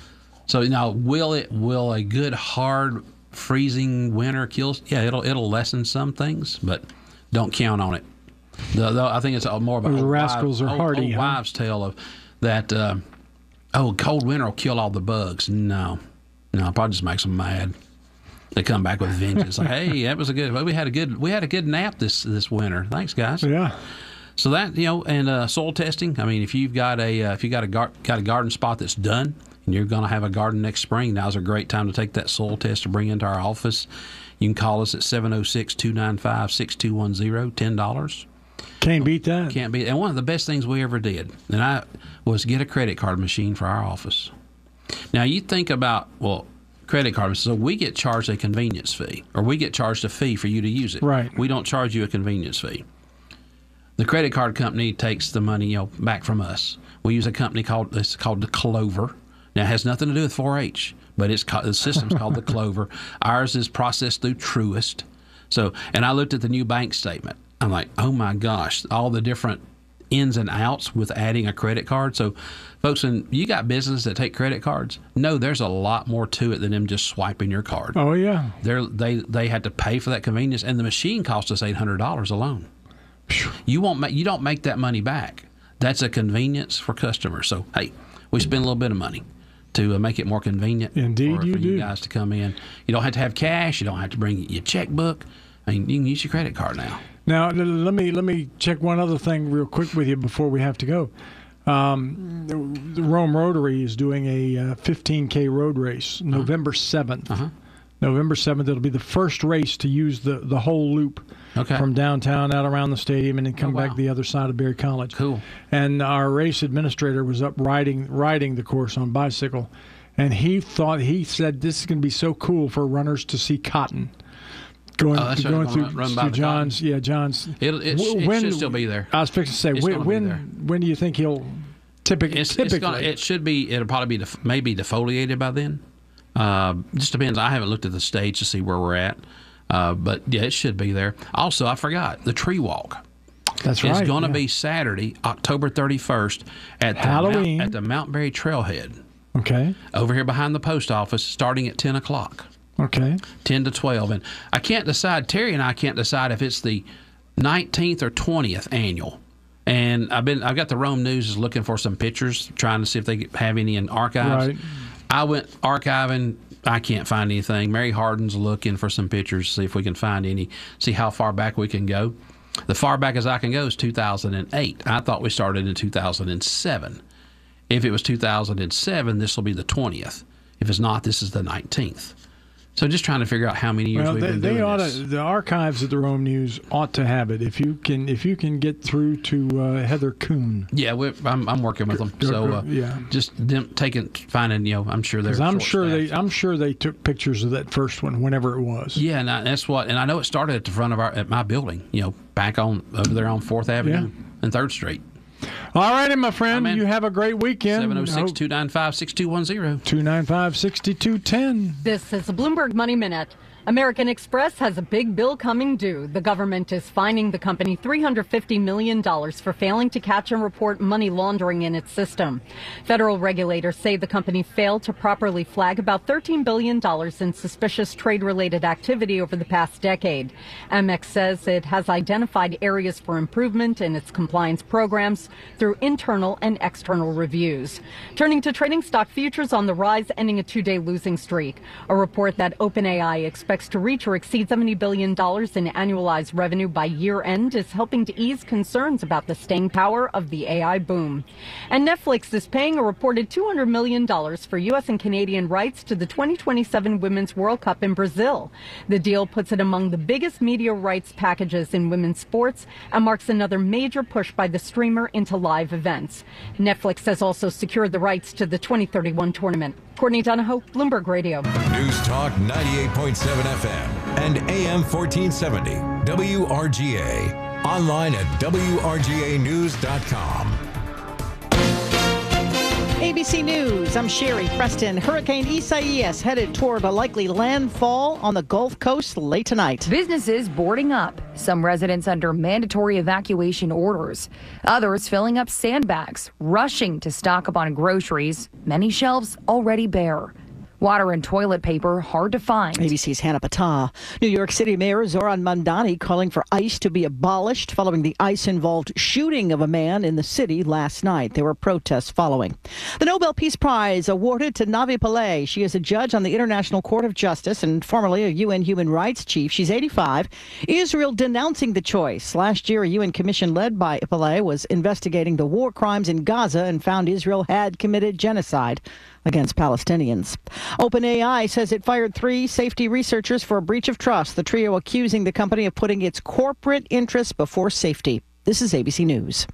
So now, will it will a good hard freezing winter kill? Yeah, it'll it'll lessen some things, but don't count on it. The, the, I think it's a more of a Those old rascals wives- are old, hardy, old huh? wives' tale of that. Uh, oh, cold winter will kill all the bugs. No, no, it probably just makes them mad. They come back with vengeance. Like, hey, that was a good. We had a good. We had a good nap this this winter. Thanks, guys. Yeah. So that, you know, and uh, soil testing. I mean, if you've got a uh, if you got a gar- got a garden spot that's done, and you're going to have a garden next spring, now's a great time to take that soil test to bring into our office. You can call us at seven oh six, two nine five, six two one zero, ten dollars. Can't beat that. Can't beat. And one of the best things we ever did, and I was get a credit card machine for our office. Now you think about, well, credit card. So we get charged a convenience fee, or we get charged a fee for you to use it. Right. We don't charge you a convenience fee. The credit card company takes the money, you know, back from us. We use a company called it's called the Clover. Now it has nothing to do with four H, but it's the system's called the Clover. Ours is processed through Truist. So, and I looked at the new bank statement. I'm like, oh my gosh, all the different ins and outs with adding a credit card. So, folks, when you got businesses that take credit cards, no, there's a lot more to it than them just swiping your card. Oh yeah. They're, they they had to pay for that convenience, and the machine cost us eight hundred dollars alone. You won't make, you don't make that money back. That's a convenience for customers. So hey, we spend a little bit of money to uh, make it more convenient. Indeed, for, you for do. you guys to come in. You don't have to have cash. You don't have to bring your checkbook. I mean, you can use your credit card now. Now, l- let me let me check one other thing real quick with you before we have to go. Um, the Rome Rotary is doing a uh, fifteen K road race November seventh. Uh-huh. November seventh, it'll be the first race to use the, the whole loop Okay. from downtown out around the stadium and then come Oh, wow. back the other side of Berry College. Cool. And our race administrator was up riding riding the course on bicycle, and he thought he said this is going to be so cool for runners to see cotton. Going, Oh, that's right, going going through, run- run by through the John's, yeah, John's. It'll- it sh- it should still be there. I was fixing to say, It's when gonna be when, there. when do you think he'll typically? It's, typically it's gonna, it should be. It'll probably be def- maybe defoliated by then. Uh, just depends. I haven't looked at the stage to see where we're at, uh, but yeah, it should be there. Also, I forgot the tree walk. That's It's right, going to yeah. be Saturday, October thirty-first at the Halloween. Mount, at the Mount Berry Trailhead. Okay. Over here behind the post office, starting at ten o'clock. Okay. ten to twelve. And I can't decide, Terry and I can't decide if it's the nineteenth or twentieth annual. And I've been, I've got the Rome News is looking for some pictures, trying to see if they have any in archives. Right. I went archiving. I can't find anything. Mary Harden's looking for some pictures, see if we can find any, see how far back we can go. The far back as I can go is two thousand eight. I thought we started in two thousand seven. If it was two thousand seven, this will be the twentieth. If it's not, this is the nineteenth. So just trying to figure out how many years Well, we've they, been they doing ought this. to. The archives of the Rome News ought to have it. If you can, if you can get through to uh, Heather Kuhn. Yeah, we're, I'm, I'm working with them. So uh, Yeah. just them taking, finding, you know, I'm sure they're. Because I'm sure short-staffed. they, I'm sure they took pictures of that first one, whenever it was. Yeah, and I, that's what, and I know it started at the front of our at my building. You know, back on over there on Fourth Avenue and Third Street. All righty, my friend. You have a great weekend. seven oh six, two nine five, six two one zero. two nine five, six two one zero. This is the Bloomberg Money Minute. American Express has a big bill coming due. The government is fining the company three hundred fifty million dollars for failing to catch and report money laundering in its system. Federal regulators say the company failed to properly flag about thirteen billion dollars in suspicious trade-related activity over the past decade. Amex says it has identified areas for improvement in its compliance programs through internal and external reviews. Turning to trading, stock futures on the rise, ending a two-day losing streak. A report that OpenAI expects to reach or exceed seventy billion dollars in annualized revenue by year-end is helping to ease concerns about the staying power of the A I boom. And Netflix is paying a reported two hundred million dollars for U S and Canadian rights to the twenty twenty-seven Women's World Cup in Brazil. The deal puts it among the biggest media rights packages in women's sports and marks another major push by the streamer into live events. Netflix has also secured the rights to the twenty thirty-one tournament. Courtney Donahoe, Bloomberg Radio. News Talk ninety-eight point seven F M and A M fourteen seventy W R G A. Online at W R G A news dot com. A B C News, I'm Sherry Preston. Hurricane Isaias headed toward a likely landfall on the Gulf Coast late tonight. Businesses boarding up, some residents under mandatory evacuation orders, others filling up sandbags, rushing to stock up on groceries, many shelves already bare. Water and toilet paper hard to find. A B C's Hannah Patah. New York City Mayor Zoran Mandani calling for ICE to be abolished following the ICE-involved shooting of a man in the city last night. There were protests following. The Nobel Peace Prize awarded to Navi Pillay. She is a judge on the International Court of Justice and formerly a U N human rights chief. She's eighty-five. Israel denouncing the choice. Last year, a U N commission led by Pillay was investigating the war crimes in Gaza and found Israel had committed genocide against Palestinians. OpenAI says it fired three safety researchers for a breach of trust, the trio accusing the company of putting its corporate interests before safety. This is A B C News.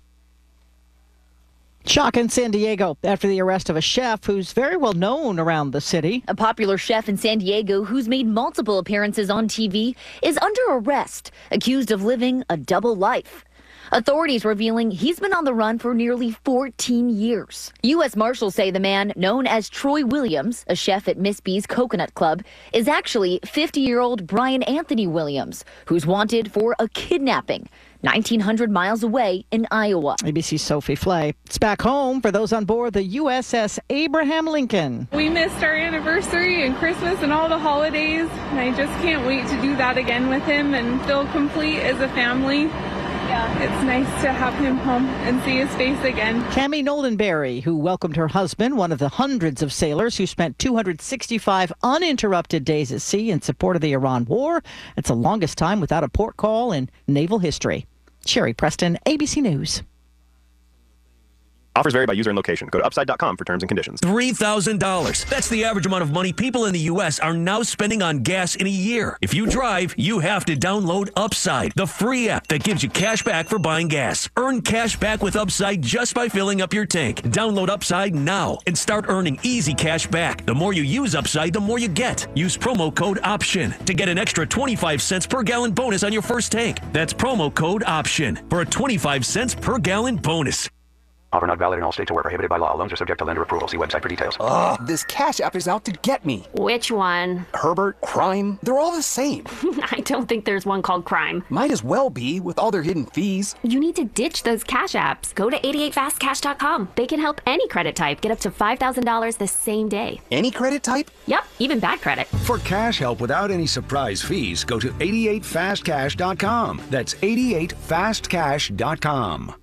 Shock in San Diego after the arrest of a chef who's very well known around the city. A popular chef in San Diego who's made multiple appearances on T V is under arrest, accused of living a double life. Authorities revealing he's been on the run for nearly fourteen years. U S Marshals say the man, known as Troy Williams, a chef at Miss B's Coconut Club, is actually fifty-year-old Brian Anthony Williams, who's wanted for a kidnapping nineteen hundred miles away in Iowa. A B C's Sophie Flay. It's back home for those on board the U S S Abraham Lincoln. We missed our anniversary and Christmas and all the holidays, and I just can't wait to do that again with him and feel complete as a family. Yeah. It's nice to have him home and see his face again. Cammie Noldenberry, who welcomed her husband, one of the hundreds of sailors who spent two hundred sixty-five uninterrupted days at sea in support of the Iran war. It's the longest time without a port call in naval history. Sherry Preston, A B C News. Offers vary by user and location. Go to upside dot com for terms and conditions. three thousand dollars. That's the average amount of money people in the U S are now spending on gas in a year. If you drive, you have to download Upside, the free app that gives you cash back for buying gas. Earn cash back with Upside just by filling up your tank. Download Upside now and start earning easy cash back. The more you use Upside, the more you get. Use promo code OPTION to get an extra twenty-five cents per gallon bonus on your first tank. That's promo code OPTION for a twenty-five cents per gallon bonus. Offer not valid in all states or where prohibited by law. Loans are subject to lender approval. See website for details. Ugh, this Cash App is out to get me. Which one? Herbert, Crime, they're all the same. I don't think there's one called Crime. Might as well be, with all their hidden fees. You need to ditch those Cash Apps. Go to eighty-eight fast cash dot com. They can help any credit type get up to five thousand dollars the same day. Any credit type? Yep, even bad credit. For cash help without any surprise fees, go to eighty-eight fast cash dot com. That's eighty-eight fast cash dot com.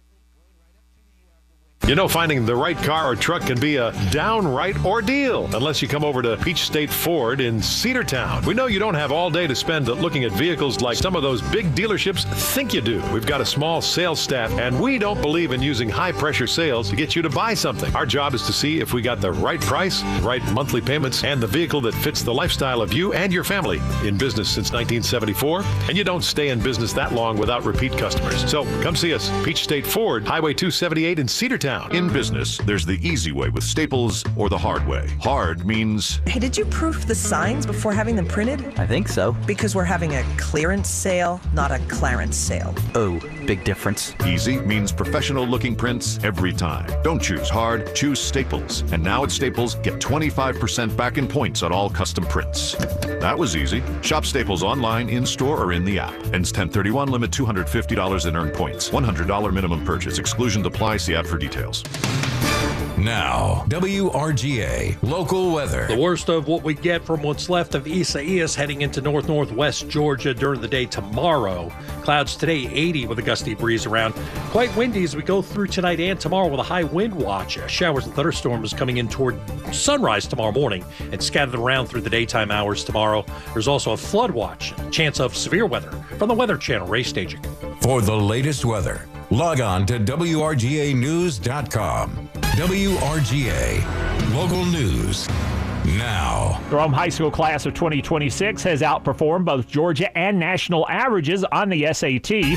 You know, finding the right car or truck can be a downright ordeal unless you come over to Peach State Ford in Cedartown. We know you don't have all day to spend looking at vehicles like some of those big dealerships think you do. We've got a small sales staff, and we don't believe in using high-pressure sales to get you to buy something. Our job is to see if we got the right price, right monthly payments, and the vehicle that fits the lifestyle of you and your family. In business since nineteen seventy-four, and you don't stay in business that long without repeat customers. So come see us, Peach State Ford, Highway two seventy-eight in Cedartown. In business, there's the easy way with Staples or the hard way. Hard means... Hey, did you proof the signs before having them printed? I think so. Because we're having a clearance sale, not a clarence sale. Oh, big difference. Easy means professional-looking prints every time. Don't choose hard, choose Staples. And now at Staples, get twenty-five percent back in points on all custom prints. That was easy. Shop Staples online, in-store, or in the app. Ends ten thirty-one, limit two hundred fifty dollars in earned points. one hundred dollars minimum purchase. Exclusions apply. See app for details. Now, W R G A local weather. The worst of what we get from what's left of Isaias heading into north northwest Georgia during the day tomorrow. Clouds today, eighty with a gusty breeze around. Quite windy as we go through tonight and tomorrow with a high wind watch. Showers and thunderstorms coming in toward sunrise tomorrow morning and scattered around through the daytime hours tomorrow. There's also a flood watch, chance of severe weather from the Weather Channel Ray staging. For the latest weather, log on to W R G A news dot com. W R G A local news now. The Rome High School class of twenty twenty-six has outperformed both Georgia and national averages on the S A T.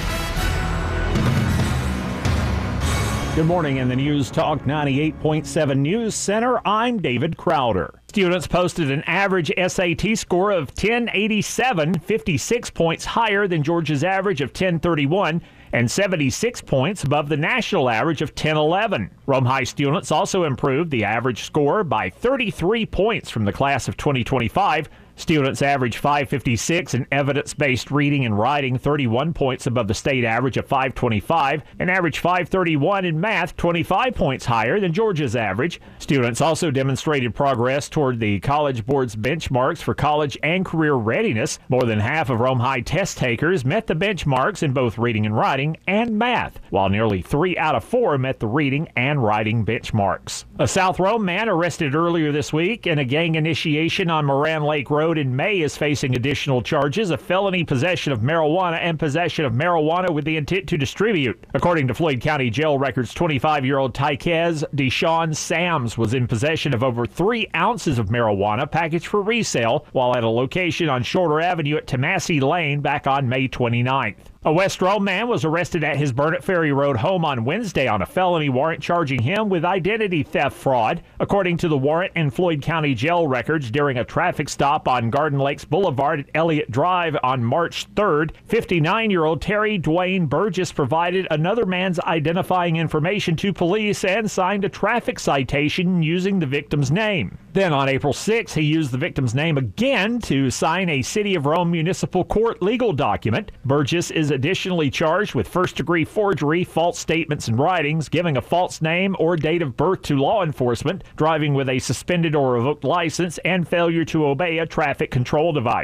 Good morning in the News Talk ninety-eight point seven News Center. I'm David Crowder. Students posted an average S A T score of ten eighty-seven, fifty-six points higher than Georgia's average of ten thirty-one, and seventy-six points above the national average of ten eleven. Rome High students also improved the average score by thirty-three points from the class of twenty twenty-five. Students average five fifty-six in evidence-based reading and writing, thirty-one points above the state average of five twenty-five, and average five thirty-one in math, twenty-five points higher than Georgia's average. Students also demonstrated progress toward the College Board's benchmarks for college and career readiness. More than half of Rome High test takers met the benchmarks in both reading and writing and math, while nearly three out of four met the reading and writing benchmarks. A South Rome man arrested earlier this week in a gang initiation on Moran Lake Road in May is facing additional charges of felony possession of marijuana and possession of marijuana with the intent to distribute. According to Floyd County Jail records, twenty-five-year-old Tyquez Deshaun Sams was in possession of over three ounces of marijuana packaged for resale while at a location on Shorter Avenue at Tomassi Lane back on May twenty-ninth. A West Rome man was arrested at his Burnett Ferry Road home on Wednesday on a felony warrant charging him with identity theft fraud. According to the warrant and Floyd County Jail records, during a traffic stop on Garden Lakes Boulevard at Elliott Drive on March third, fifty-nine-year-old Terry Dwayne Burgess provided another man's identifying information to police and signed a traffic citation using the victim's name. Then on April sixth, he used the victim's name again to sign a City of Rome Municipal Court legal document. Burgess is additionally charged with first-degree forgery, false statements and writings, giving a false name or date of birth to law enforcement, driving with a suspended or revoked license, and failure to obey a traffic control device.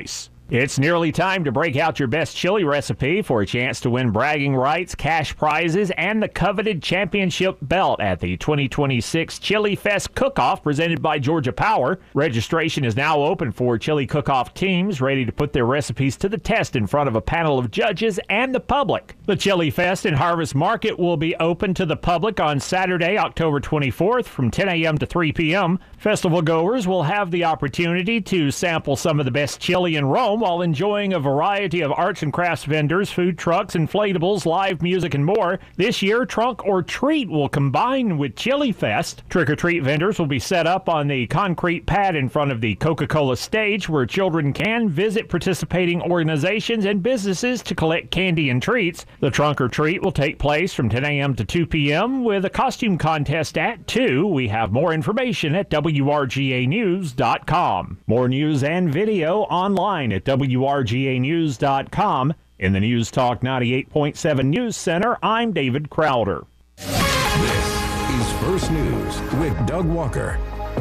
It's nearly time to break out your best chili recipe for a chance to win bragging rights, cash prizes, and the coveted championship belt at the twenty twenty-six Chili Fest Cook-Off presented by Georgia Power. Registration is now open for Chili Cook-Off teams ready to put their recipes to the test in front of a panel of judges and the public. The Chili Fest in Harvest Market will be open to the public on Saturday, October twenty-fourth from ten a.m. to three p.m. Festival goers will have the opportunity to sample some of the best chili in Rome while enjoying a variety of arts and crafts vendors, food trucks, inflatables, live music, and more. This year, Trunk or Treat will combine with Chili Fest. Trick-or-treat vendors will be set up on the concrete pad in front of the Coca-Cola stage where children can visit participating organizations and businesses to collect candy and treats. The Trunk or Treat will take place from ten a.m. to two p.m. with a costume contest at two. We have more information at W R G A news dot com. More news and video online at W R G A news dot com. In the News Talk ninety-eight point seven News Center, I'm David Crowder. This is First News with Doug Walker.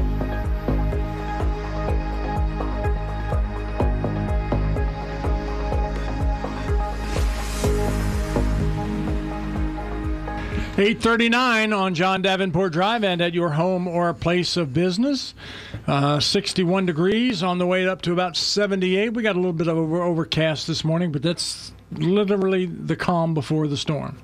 eight thirty-nine on John Davenport Drive and at your home or place of business. Uh, sixty-one degrees on the way up to about seventy-eight. We got a little bit of over- overcast this morning, but that's literally the calm before the storm.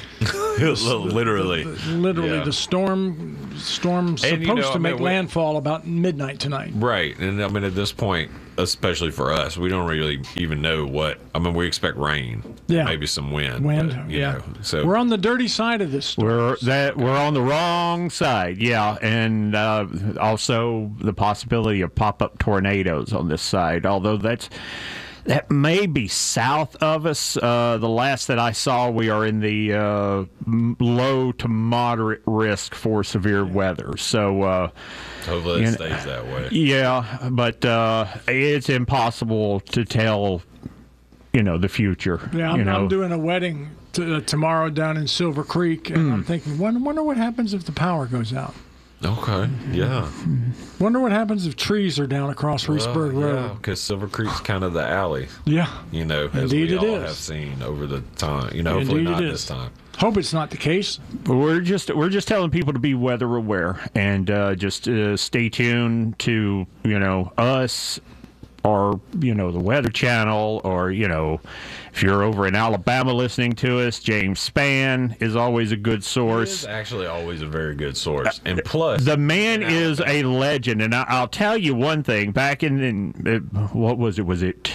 literally. The, the, literally, yeah. the storm storm's and, supposed you know, to I make mean, we, landfall about midnight tonight. Right. And I mean, at this point, especially for us, we don't really even know what. I mean, we expect rain. Yeah. Maybe some wind. Wind, but, you yeah. know, so We're on the dirty side of this storm. We're that we're on the wrong side, yeah, and uh, also the possibility of pop-up tornadoes on this side. Although that's that may be south of us. Uh, the last that I saw, we are in the uh, low to moderate risk for severe weather. So uh, hopefully it you know, stays that way. Yeah, but uh, it's impossible to tell. You know the future. Yeah, I'm, you know. I'm doing a wedding t- uh, tomorrow down in Silver Creek, and Mm. I'm thinking, wonder, wonder what happens if the power goes out. Okay, yeah. Wonder what happens if trees are down across Reesburg Well, Road. yeah, because Silver Creek's kind of the alley. Yeah. You know, as Indeed we it all is. have seen over the time. You know, hopefully Indeed not it this is. time. Hope it's not the case. We're just we're just telling people to be weather aware and uh, just uh, stay tuned to you know us or you know the Weather Channel or you know if you're over in Alabama listening to us, James Spann is always a good source. It's actually always a very good source, and plus the man is a legend. And I, I'll tell you one thing: back in, in uh, what was it? Was it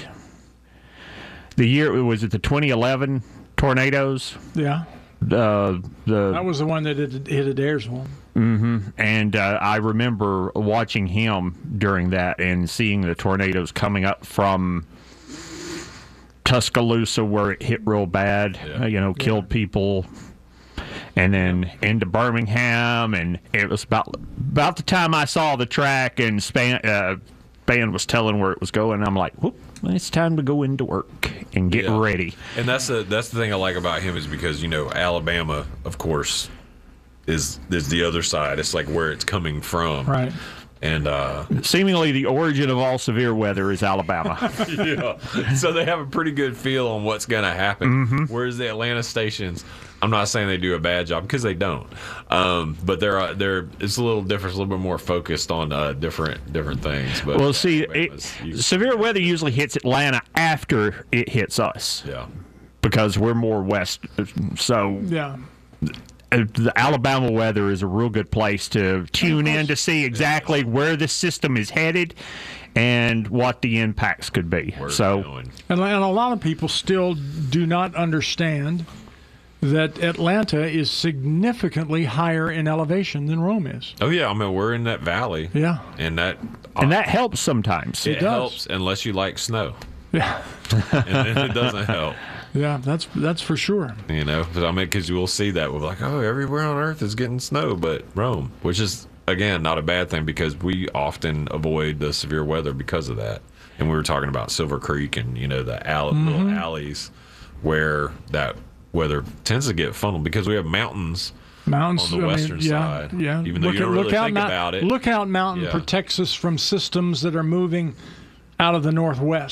the year? Was it the twenty eleven tornadoes? Yeah. Uh, the That was the one that hit, hit Adairsville. hmm And uh, I remember watching him during that and seeing the tornadoes coming up from Tuscaloosa, where it hit real bad. Yeah. Uh, you know, killed Yeah. people, and then into Birmingham, and it was about about the time I saw the track and Span uh, Span was telling where it was going. I'm like, whoop, it's time to go into work and get Yeah. ready. And that's the that's the thing I like about him is because you know Alabama, of course, is is the other side. It's like where it's coming from, Right. And uh, Seemingly, the origin of all severe weather is Alabama. yeah, so they have a pretty good feel on what's going to happen. Mhm. Whereas the Atlanta stations, I'm not saying they do a bad job because they don't, um, but they're uh, they're it's a little different, it's a little bit more focused on uh, different different things. But Well, see, it, severe weather usually hits Atlanta after it hits us. Yeah. Because we're more west. So Yeah. uh, the Alabama weather is a real good place to tune in to see exactly where the system is headed and what the impacts could be. So, And, and a lot of people still do not understand that Atlanta is significantly higher in elevation than Rome is. Oh yeah, I mean we're in that valley. Yeah. and that and that helps sometimes. it, It does. helps unless you like snow. Yeah. And then it doesn't help. Yeah, that's that's for sure. You know, but I mean, because you will see that we're like, oh, everywhere on Earth is getting snow, but Rome, which is again not a bad thing because we often avoid the severe weather because of that. And we were talking about Silver Creek and you know the alley, Mhm. little alleys where that weather tends to get funneled because we have mountains. Mountains on the I mean, western yeah, side. Yeah. Even though Look you don't at- really Lookout think Mount- about it. Lookout Mountain Yeah. protects us from systems that are moving out of the northwest.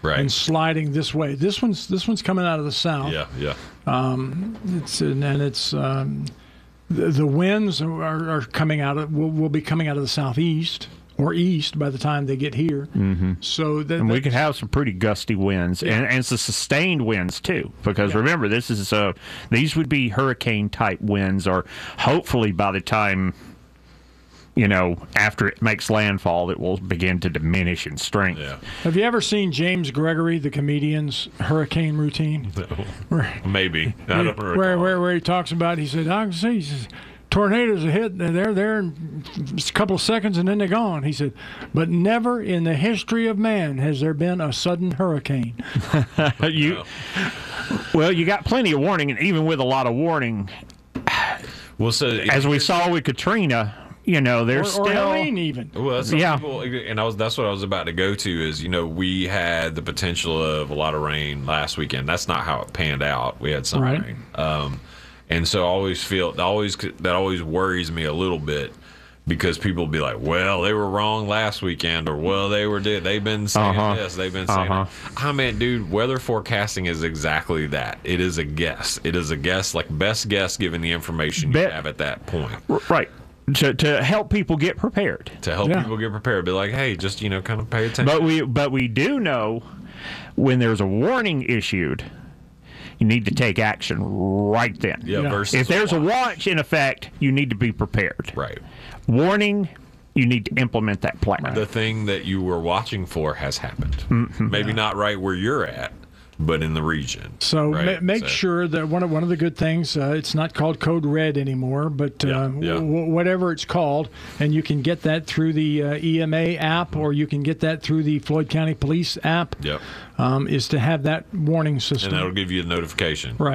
right. and sliding this way. This one's this one's coming out of the south. Yeah, yeah. Um, it's and it's um, the, the winds are, are coming out of will, will be coming out of the southeast or east by the time they get here. Mm-hmm. So that, and we could have some pretty gusty winds, yeah. and, and it's the sustained winds too. Because yeah. remember, this is uh, these would be hurricane type winds, or hopefully by the time, you know, after it makes landfall, it will begin to diminish in strength. Yeah. Have you ever seen James Gregory, the comedian's hurricane routine? No. Where, Maybe. I don't where, where, where, where he talks about, he said, I can see, he says, tornadoes are hit, they're there in a couple of seconds and then they're gone. He said, but never in the history of man has there been a sudden hurricane. you, well, you got plenty of warning, and even with a lot of warning, well, so as we saw with Katrina, you know, there's or, or still Helene even. Well, some yeah. people, and I was that's what I was about to go to is, you know, we had the potential of a lot of rain last weekend. That's not how it panned out. We had some right. rain. Um, and so I always feel always that always worries me a little bit, because people will be like, well, they were wrong last weekend, or well, they were did they've been saying uh-huh. this, they've been saying uh-huh. that. I mean, dude, weather forecasting is exactly that. It is a guess. It is a guess, like best guess given the information Bet. you have at that point. Right. To, to help people get prepared. To help yeah. people get prepared. Be like, hey, just, you know, kind of pay attention. But we but we do know when there's a warning issued, you need to take action right then. Yeah, yeah. versus if there's a a watch in effect, you need to be prepared. Right. Warning, you need to implement that plan. The thing that you were watching for has happened. Mm-hmm. Maybe yeah. not right where you're at, but in the region. So right? ma- make so. sure that one of one of the good things, uh, it's not called Code Red anymore, but uh, yeah, yeah. W- whatever it's called, and you can get that through the uh, E M A app, or you can get that through the Floyd County Police app. Yep. Um, is to have that warning system. And that'll give you a notification. Right.